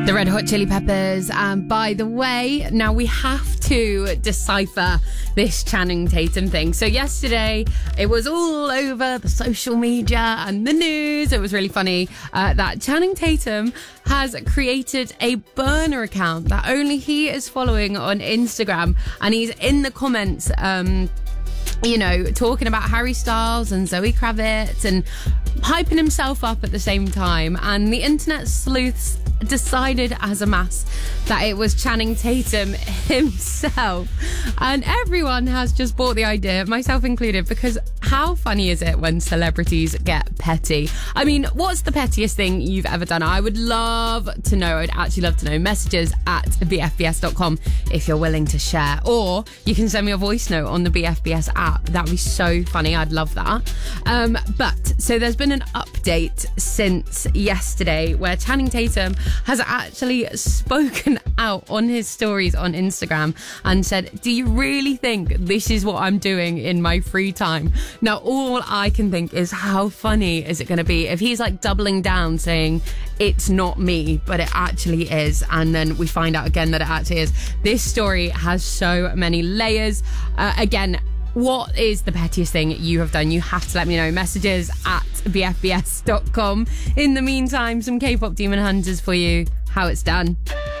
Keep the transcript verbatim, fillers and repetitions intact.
The Red Hot Chili Peppers. And by the way, now we have to decipher this Channing Tatum thing. So yesterday, it was all over the social media and the news. It was really funny uh, that Channing Tatum has created a burner account that only he is following on Instagram. And he's in the comments, um, you know, talking about Harry Styles and Zoe Kravitz and hyping himself up at the same time. And the internet sleuths decided as a mass that it was Channing Tatum himself. And everyone has just bought the idea, myself included, because how funny is it when celebrities get petty? I mean, what's the pettiest thing you've ever done? I would love to know. I'd actually love to know. Messages at b f b s dot com if you're willing to share. Or you can send me a voice note on the B F B S app. That'd be so funny. I'd love that. Um, but, so there's been an update since yesterday where Channing Tatum has actually spoken out on his stories on Instagram and said, do you really think this is what I'm doing in my free time? Now, all I can think is, how funny is it going to be if he's like doubling down saying it's not me, but it actually is. And then we find out again that it actually is. This story has so many layers. Uh, again, what is the pettiest thing you have done? You have to let me know. Messages at b f b s dot com. In the meantime, some K-pop Demon Hunters for you. How it's done.